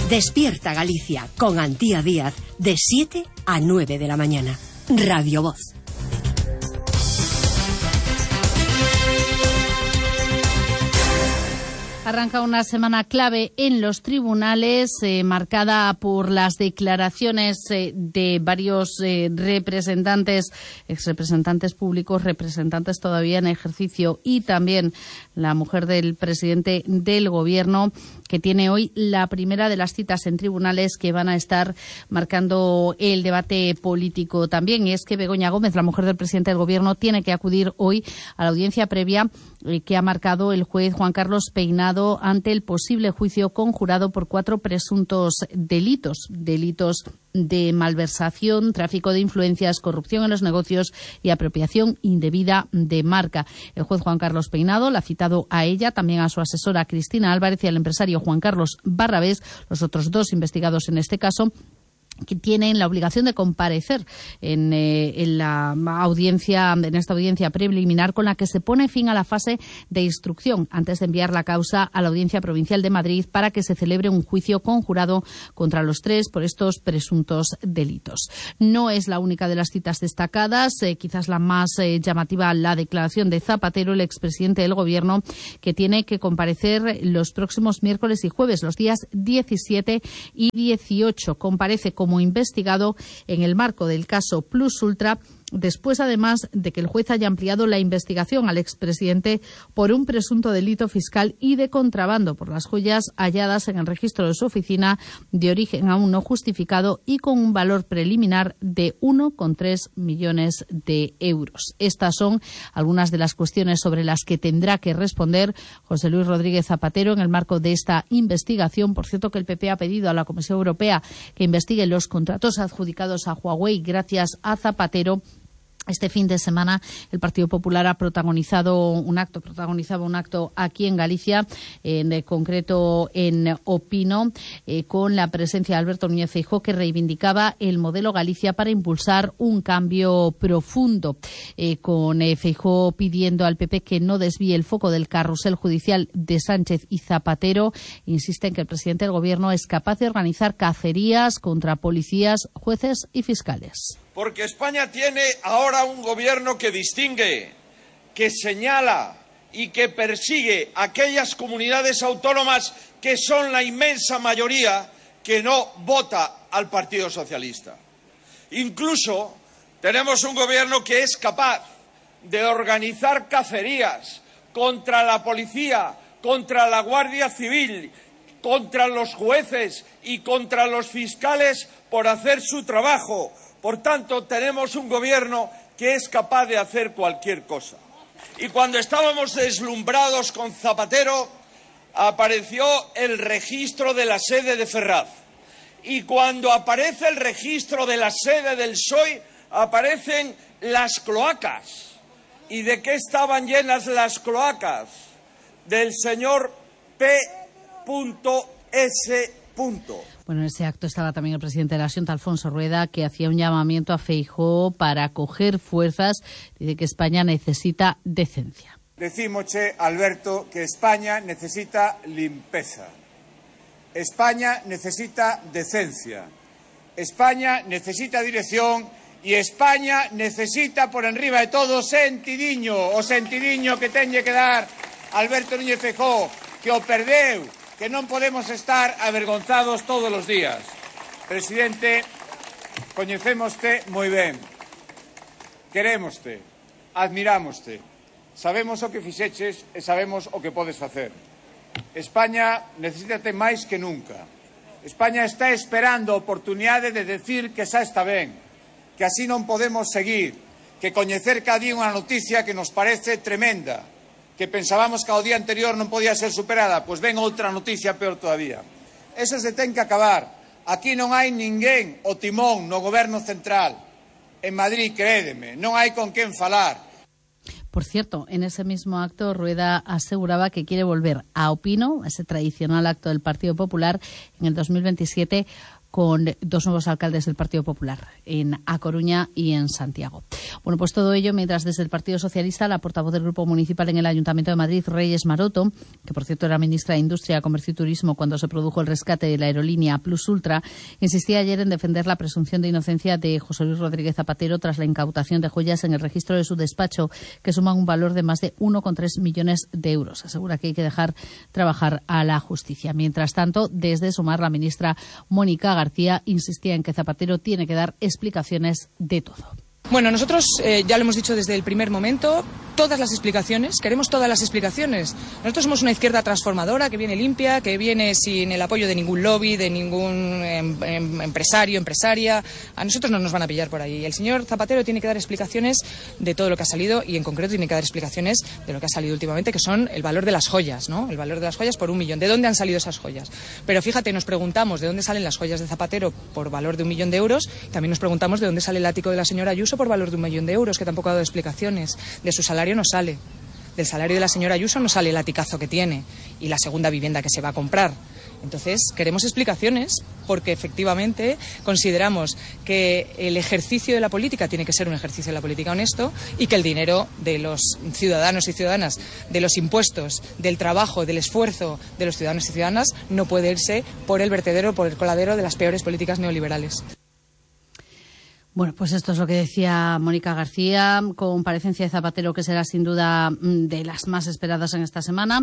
Despierta Galicia con Antía Díaz de 7 a 9 de la mañana. Radio Voz. Arranca una semana clave en los tribunales, marcada por las declaraciones de varios representantes, exrepresentantes públicos, representantes todavía en ejercicio, y también la mujer del presidente del Gobierno, que tiene hoy la primera de las citas en tribunales que van a estar marcando el debate político también. Y es que Begoña Gómez, la mujer del presidente del Gobierno, tiene que acudir hoy a la audiencia previa que ha marcado el juez Juan Carlos Peinado ante el posible juicio conjurado por 4 presuntos delitos de malversación, tráfico de influencias, corrupción en los negocios y apropiación indebida de marca. El juez Juan Carlos Peinado la ha citado a ella, también a su asesora Cristina Álvarez y al empresario Juan Carlos Barrabés, los otros 2 investigados en este caso, que tienen la obligación de comparecer en esta audiencia preliminar con la que se pone fin a la fase de instrucción antes de enviar la causa a la Audiencia Provincial de Madrid para que se celebre un juicio conjurado contra los 3 por estos presuntos delitos. No es la única de las citas destacadas, quizás la más llamativa, la declaración de Zapatero, el expresidente del Gobierno, que tiene que comparecer los próximos miércoles y jueves, los días 17 y 18. Comparece como investigado en el marco del caso Plus Ultra, después además de que el juez haya ampliado la investigación al expresidente por un presunto delito fiscal y de contrabando por las joyas halladas en el registro de su oficina, de origen aún no justificado y con un valor preliminar de 1,3 millones de euros. Estas son algunas de las cuestiones sobre las que tendrá que responder José Luis Rodríguez Zapatero en el marco de esta investigación. Por cierto, que el PP ha pedido a la Comisión Europea que investigue los contratos adjudicados a Huawei gracias a Zapatero. Este fin de semana el Partido Popular ha protagonizaba un acto aquí en Galicia, en concreto en Opino, con la presencia de Alberto Núñez Feijóo, que reivindicaba el modelo Galicia para impulsar un cambio profundo, con Feijóo pidiendo al PP que no desvíe el foco del carrusel judicial de Sánchez y Zapatero. Insiste en que el presidente del Gobierno es capaz de organizar cacerías contra policías, jueces y fiscales. Porque España tiene ahora un gobierno que distingue, que señala y que persigue aquellas comunidades autónomas que son la inmensa mayoría que no vota al Partido Socialista. Incluso tenemos un gobierno que es capaz de organizar cacerías contra la policía, contra la Guardia Civil, contra los jueces y contra los fiscales por hacer su trabajo. Por tanto, tenemos un gobierno que es capaz de hacer cualquier cosa. Y cuando estábamos deslumbrados con Zapatero, apareció el registro de la sede de Ferraz. Y cuando aparece el registro de la sede del PSOE, aparecen las cloacas. ¿Y de qué estaban llenas las cloacas? Del señor P.S. Bueno, en ese acto estaba también el presidente de la Xunta, Alfonso Rueda, que hacía un llamamiento a Feijóo para coger fuerzas. Dice que España necesita decencia. Decímoche, Alberto, que España necesita limpeza. España necesita decencia. España necesita dirección y España necesita, por enriba de todo, sentidiño. O sentidiño que teñe que dar Alberto Núñez Feijóo, que o perdeu, que non podemos estar avergonzados todos os días. Presidente, coñecémoste moi ben. Querémoste, admirámoste. Sabemos o que fixeches e sabemos o que podes facer. España necesítate máis que nunca. España está esperando a oportunidade de decir que xa está ben, que así non podemos seguir, que coñecer cada día unha noticia que nos parece tremenda, que pensábamos que ao día anterior non podía ser superada, pois ven outra noticia peor todavía. Eso se ten que acabar. Aquí non hai ninguén o timón no goberno central. En Madrid, crédeme, non hai con quen falar. Por cierto, en ese mismo acto, Rueda aseguraba que quiere volver a Opino, ese tradicional acto del Partido Popular, en el 2027, con 2 nuevos alcaldes del Partido Popular, en A Coruña y en Santiago. Bueno, pues todo ello mientras desde el Partido Socialista la portavoz del Grupo Municipal en el Ayuntamiento de Madrid, Reyes Maroto, que por cierto era ministra de Industria, Comercio y Turismo cuando se produjo el rescate de la aerolínea Plus Ultra, insistía ayer en defender la presunción de inocencia de José Luis Rodríguez Zapatero tras la incautación de joyas en el registro de su despacho, que suman un valor de más de 1,3 millones de euros. Asegura que hay que dejar trabajar a la justicia. Mientras tanto, desde Sumar, la ministra Mónica García insistía en que Zapatero tiene que dar explicaciones de todo. Bueno, nosotros ya lo hemos dicho desde el primer momento, todas las explicaciones, queremos todas las explicaciones. Nosotros somos una izquierda transformadora que viene limpia, que viene sin el apoyo de ningún lobby, de ningún empresario, empresaria. A nosotros no nos van a pillar por ahí. El señor Zapatero tiene que dar explicaciones de todo lo que ha salido y en concreto tiene que dar explicaciones de lo que ha salido últimamente, que son el valor de las joyas, ¿no? El valor de las joyas por 1 millón. ¿De dónde han salido esas joyas? Pero fíjate, nos preguntamos de dónde salen las joyas de Zapatero por valor de 1 millón de euros. También nos preguntamos de dónde sale el ático de la señora Ayuso por valor de 1 millón de euros, que tampoco ha dado explicaciones. De su salario no sale. Del salario de la señora Ayuso no sale el aticazo que tiene y la segunda vivienda que se va a comprar. Entonces, queremos explicaciones porque efectivamente consideramos que el ejercicio de la política tiene que ser un ejercicio de la política honesto y que el dinero de los ciudadanos y ciudadanas, de los impuestos, del trabajo, del esfuerzo de los ciudadanos y ciudadanas no puede irse por el vertedero, por el coladero de las peores políticas neoliberales. Bueno, pues esto es lo que decía Mónica García, comparecencia de Zapatero que será sin duda de las más esperadas en esta semana,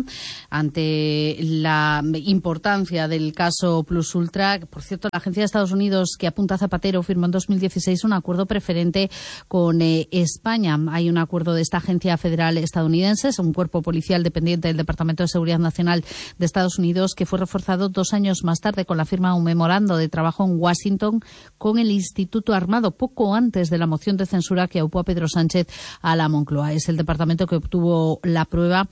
ante la importancia del caso Plus Ultra. Por cierto, la agencia de Estados Unidos que apunta a Zapatero firmó en 2016 un acuerdo preferente con España. Hay un acuerdo de esta agencia federal estadounidense, es un cuerpo policial dependiente del Departamento de Seguridad Nacional de Estados Unidos, que fue reforzado 2 años más tarde con la firma de un memorando de trabajo en Washington con el Instituto Armado, poco antes de la moción de censura que aupó a Pedro Sánchez a la Moncloa. Es el departamento que obtuvo la prueba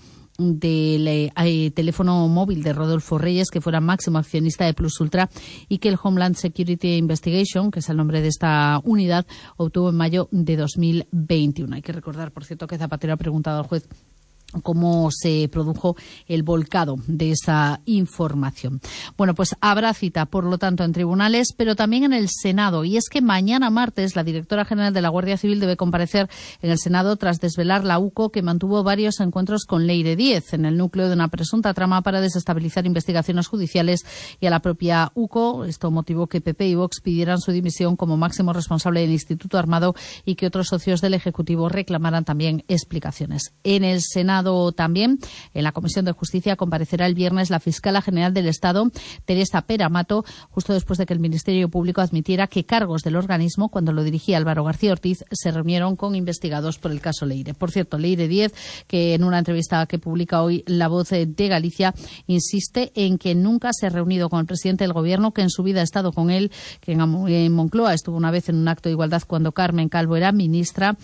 del teléfono móvil de Rodolfo Reyes, que fuera máximo accionista de Plus Ultra, y que el Homeland Security Investigation, que es el nombre de esta unidad, obtuvo en mayo de 2021. Hay que recordar, por cierto, que Zapatero ha preguntado al juez cómo se produjo el volcado de esa información. Bueno, pues habrá cita, por lo tanto, en tribunales, pero también en el Senado. Y es que mañana martes la directora general de la Guardia Civil debe comparecer en el Senado tras desvelar la UCO que mantuvo varios encuentros con Leire Díez en el núcleo de una presunta trama para desestabilizar investigaciones judiciales y a la propia UCO. Esto motivó que PP y Vox pidieran su dimisión como máximo responsable del Instituto Armado y que otros socios del Ejecutivo reclamaran también explicaciones. En el Senado también, en la Comisión de Justicia, comparecerá el viernes la fiscala general del Estado, Teresa Peramato, justo después de que el Ministerio Público admitiera que cargos del organismo, cuando lo dirigía Álvaro García Ortiz, se reunieron con investigados por el caso Leire. Por cierto, Leire Díez, que en una entrevista que publica hoy La Voz de Galicia, insiste en que nunca se ha reunido con el presidente del Gobierno, que en su vida ha estado con él, que en Moncloa estuvo una vez en un acto de igualdad cuando Carmen Calvo era ministra,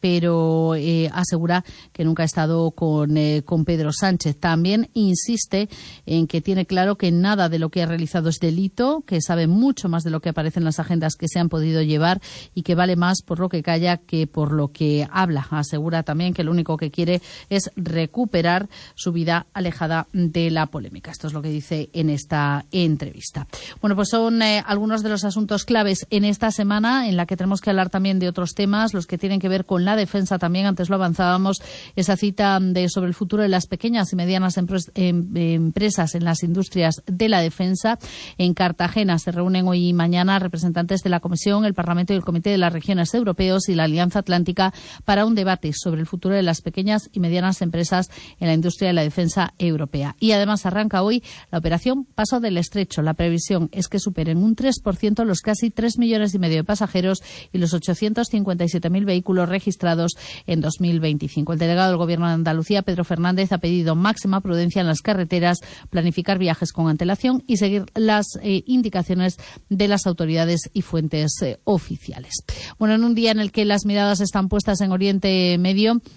pero asegura que nunca ha estado con Pedro Sánchez. También insiste en que tiene claro que nada de lo que ha realizado es delito, que sabe mucho más de lo que aparece en las agendas que se han podido llevar y que vale más por lo que calla que por lo que habla. Asegura también que lo único que quiere es recuperar su vida alejada de la polémica. Esto es lo que dice en esta entrevista. Bueno, pues son algunos de los asuntos claves en esta semana, en la que tenemos que hablar también de otros temas, los que tienen que ver con la defensa también. Antes lo avanzábamos, esa cita sobre el futuro de las pequeñas y medianas empresas en las industrias de la defensa. En Cartagena se reúnen hoy y mañana representantes de la Comisión, el Parlamento y el Comité de las Regiones Europeos y la Alianza Atlántica para un debate sobre el futuro de las pequeñas y medianas empresas en la industria de la defensa europea. Y además arranca hoy la operación Paso del Estrecho. La previsión es que superen un 3% los casi 3,5 millones de pasajeros y los 857.000 vehículos registrados en 2025. El delegado del Gobierno de Andalucía, Pedro Fernández, ha pedido máxima prudencia en las carreteras, planificar viajes con antelación y seguir las indicaciones de las autoridades y fuentes oficiales. Bueno, en un día en el que las miradas están puestas en Oriente Medio,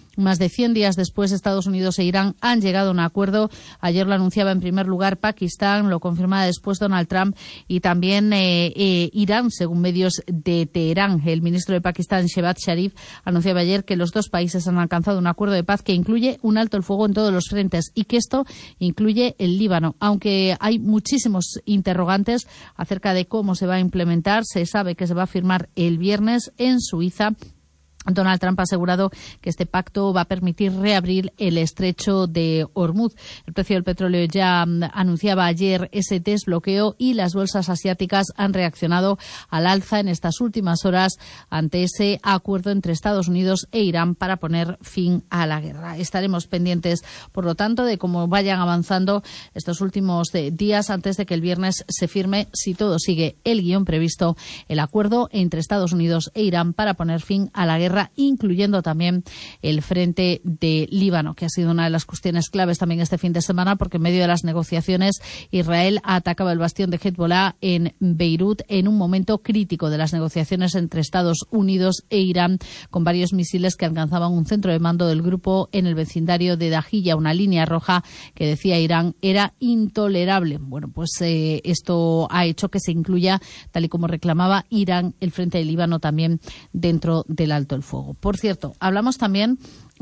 Más de 100 días después, Estados Unidos e Irán han llegado a un acuerdo. Ayer lo anunciaba en primer lugar Pakistán, lo confirmaba después Donald Trump y también Irán, según medios de Teherán. El ministro de Pakistán, Shehbaz Sharif, anunciaba ayer que los dos países han alcanzado un acuerdo de paz que incluye un alto el fuego en todos los frentes y que esto incluye el Líbano. Aunque hay muchísimos interrogantes acerca de cómo se va a implementar, se sabe que se va a firmar el viernes en Suiza. Donald Trump ha asegurado que este pacto va a permitir reabrir el estrecho de Hormuz. El precio del petróleo ya anunciaba ayer ese desbloqueo y las bolsas asiáticas han reaccionado al alza en estas últimas horas ante ese acuerdo entre Estados Unidos e Irán para poner fin a la guerra. Estaremos pendientes, por lo tanto, de cómo vayan avanzando estos últimos días antes de que el viernes se firme, si todo sigue el guión previsto, el acuerdo entre Estados Unidos e Irán para poner fin a la guerra, incluyendo también el frente de Líbano, que ha sido una de las cuestiones claves también este fin de semana, porque en medio de las negociaciones Israel atacaba el bastión de Hezbollah en Beirut en un momento crítico de las negociaciones entre Estados Unidos e Irán, con varios misiles que alcanzaban un centro de mando del grupo en el vecindario de Dajilla, una línea roja que, decía Irán, era intolerable. Bueno, pues esto ha hecho que se incluya, tal y como reclamaba Irán, el frente de Líbano también dentro del alto el fuego. Por cierto, hablamos también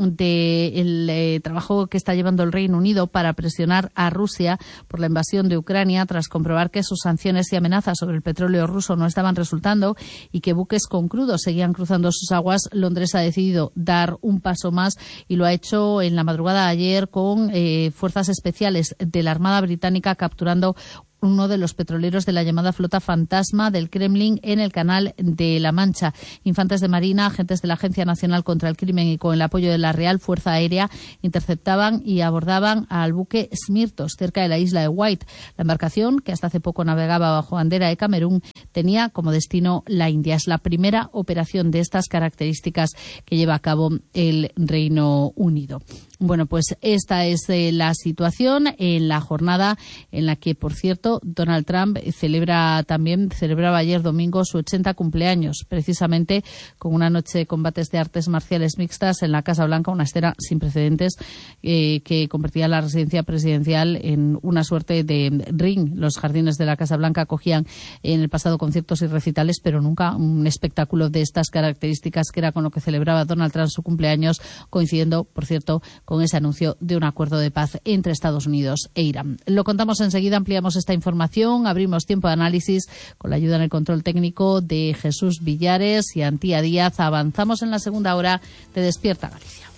del trabajo que está llevando el Reino Unido para presionar a Rusia por la invasión de Ucrania, tras comprobar que sus sanciones y amenazas sobre el petróleo ruso no estaban resultando y que buques con crudo seguían cruzando sus aguas. Londres ha decidido dar un paso más y lo ha hecho en la madrugada de ayer con fuerzas especiales de la Armada Británica capturando uno de los petroleros de la llamada flota fantasma del Kremlin en el Canal de la Mancha. Infantes de Marina, agentes de la Agencia Nacional contra el Crimen y con el apoyo de la Real Fuerza Aérea interceptaban y abordaban al buque Smirtos cerca de la isla de White. La embarcación, que hasta hace poco navegaba bajo bandera de Camerún, tenía como destino la India. Es la primera operación de estas características que lleva a cabo el Reino Unido. Bueno, pues esta es la situación en la jornada en la que, por cierto, Donald Trump celebraba ayer domingo su 80 cumpleaños, precisamente con una noche de combates de artes marciales mixtas en la Casa Blanca, una escena sin precedentes que convertía la residencia presidencial en una suerte de ring. Los jardines de la Casa Blanca acogían en el pasado conciertos y recitales, pero nunca un espectáculo de estas características, que era con lo que celebraba Donald Trump su cumpleaños, coincidiendo, por cierto, con ese anuncio de un acuerdo de paz entre Estados Unidos e Irán. Lo contamos enseguida, ampliamos esta información, abrimos tiempo de análisis con la ayuda en el control técnico de Jesús Villares y Antía Díaz. Avanzamos en la segunda hora de Despierta Galicia.